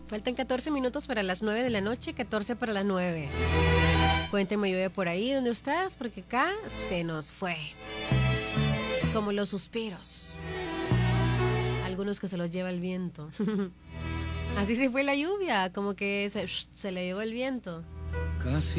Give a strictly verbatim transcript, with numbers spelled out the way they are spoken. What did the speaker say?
Faltan catorce minutos para las nueve de la noche, catorce para las nueve. Cuénteme, llueve por ahí donde ustedes, porque acá se nos fue. Como los suspiros. Algunos que se los lleva el viento. Así se fue la lluvia, como que se, se le llevó el viento. Casi